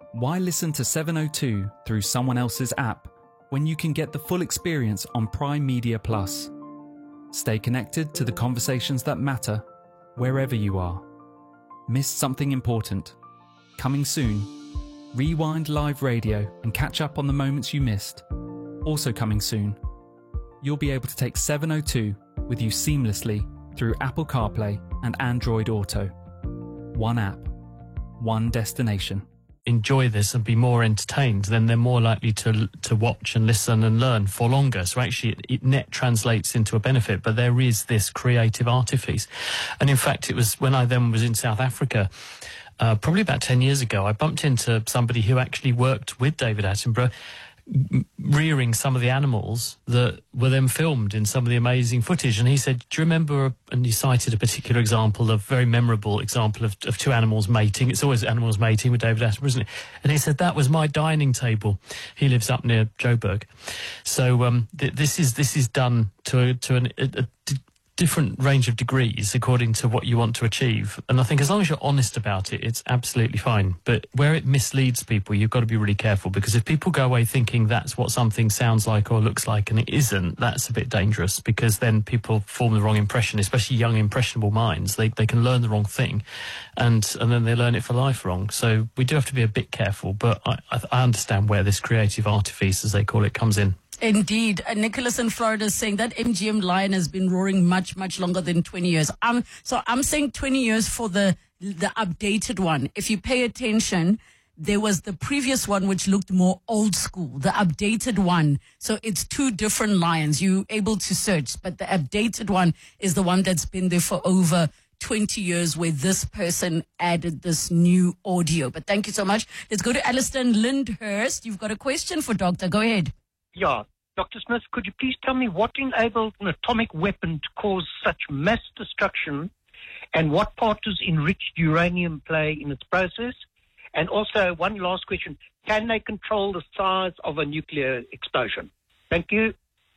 Why listen to 702 through someone else's app when you can get the full experience on Prime Media Plus? Stay connected to the conversations that matter wherever you are. Missed something important? Coming soon. Rewind live radio and catch up on the moments you missed. Also coming soon. You'll be able to take 702 with you seamlessly through Apple CarPlay and Android Auto. One app, one destination. Enjoy this and be more entertained, then they're more likely to watch and listen and learn for longer. So actually it net translates into a benefit, but there is this creative artifice. And in fact, it was when I then was in South Africa, probably about 10 years ago, I bumped into somebody who actually worked with David Attenborough, rearing some of the animals that were then filmed in some of the amazing footage. And he said, do you remember, and he cited a particular example, a very memorable example of two animals mating. It's always animals mating with David Attenborough, isn't it? And he said, that was my dining table. He lives up near Joburg. So this is done to a different range of degrees according to what you want to achieve. And I think as long as you're honest about it, it's absolutely fine. But where it misleads people, you've got to be really careful, because if people go away thinking that's what something sounds like or looks like and it isn't, that's a bit dangerous, because then people form the wrong impression, especially young impressionable minds. They can learn the wrong thing and then they learn it for life wrong. So we do have to be a bit careful, but I understand where this creative artifice, as they call it, comes in. Indeed. Nicholas in Florida is saying that MGM lion has been roaring much, much longer than 20 years. So I'm saying 20 years for the updated one. If you pay attention, there was the previous one which looked more old school, the updated one. So it's two different lions. You're able to search, but the updated one is the one that's been there for over 20 years, where this person added this new audio. But thank you so much. Let's go to Alistair in Lyndhurst. You've got a question for Doctor. Go ahead. Yeah. Dr. Smith, could you please tell me what enabled an atomic weapon to cause such mass destruction, and what part does enriched uranium play in its process? And also, one last question, can they control the size of a nuclear explosion? Thank you.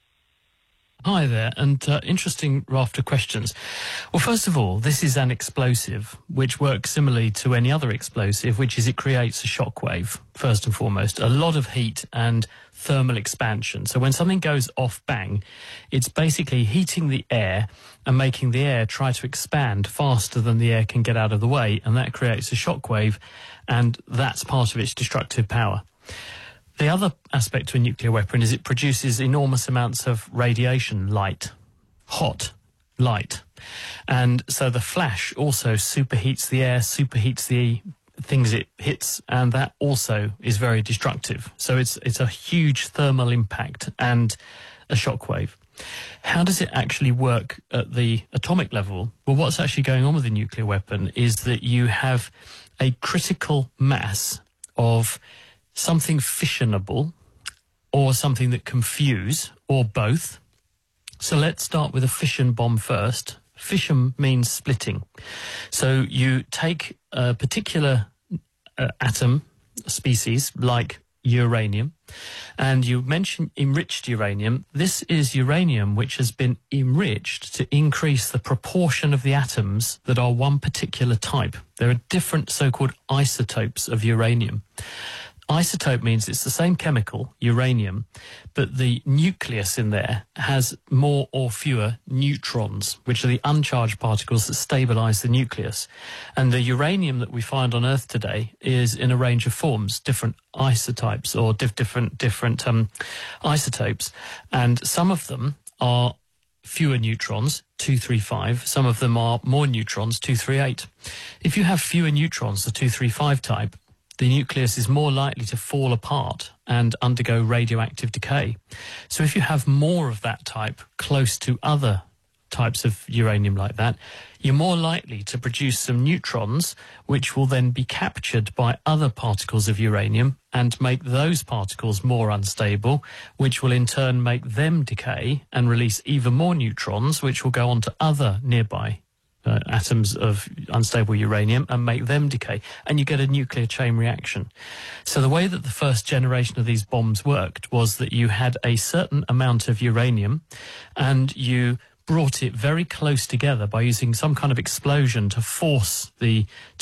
Hi there, and interesting raft of questions. Well, first of all, this is an explosive which works similarly to any other explosive, which is it creates a shockwave, first and foremost. A lot of heat and thermal expansion. So when something goes off bang, it's basically heating the air and making the air try to expand faster than the air can get out of the way, and that creates a shockwave, and that's part of its destructive power. The other aspect to a nuclear weapon is it produces enormous amounts of radiation, light, hot light. And so the flash also superheats the air, superheats the things it hits, and that also is very destructive. So it's a huge thermal impact and a shockwave. How does it actually work at the atomic level? Well, what's actually going on with the nuclear weapon is that you have a critical mass of something fissionable or something that can fuse, or both. So let's start with a fission bomb first. Fission means splitting. So you take a particular atom species like uranium, and you mentioned enriched uranium. This is uranium which has been enriched to increase the proportion of the atoms that are one particular type. There are different so-called isotopes of uranium. Isotope means it's the same chemical, uranium, but the nucleus in there has more or fewer neutrons, which are the uncharged particles that stabilize the nucleus. And the uranium that we find on Earth today is in a range of forms, different isotypes or different isotopes. And some of them are fewer neutrons, 235. Some of them are more neutrons, 238. If you have fewer neutrons, the 235 type, the nucleus is more likely to fall apart and undergo radioactive decay. So if you have more of that type close to other types of uranium like that, you're more likely to produce some neutrons which will then be captured by other particles of uranium and make those particles more unstable, which will in turn make them decay and release even more neutrons, which will go on to other nearby atoms of unstable uranium and make them decay, and you get a nuclear chain reaction. So the way that the first generation of these bombs worked was that you had a certain amount of uranium and you brought it very close together by using some kind of explosion to force the